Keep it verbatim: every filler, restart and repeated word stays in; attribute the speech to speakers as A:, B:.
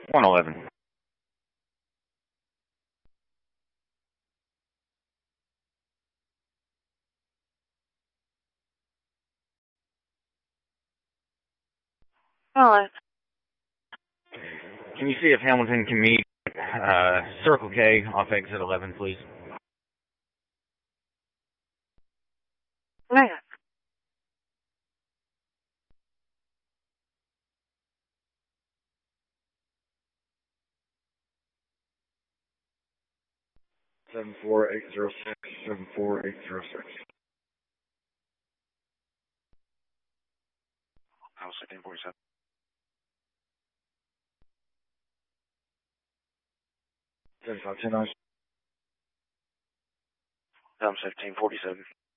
A: one eleven.
B: Oh,
A: Can you see if Hamilton can meet uh, Circle K off exit eleven, please?
B: yeah.
A: Seven four eight zero six. Seven four eight zero six. House fifteen forty seven. Seven five ten nine. House fifteen forty seven.